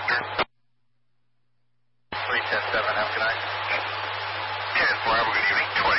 Victor. 310-7, how can I? 10-4, have a good evening.